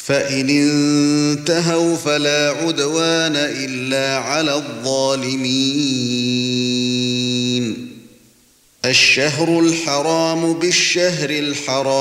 فإن انتهوا فلا عدوان إلا على الظالمين. الشهر الحرام بالشهر الحرام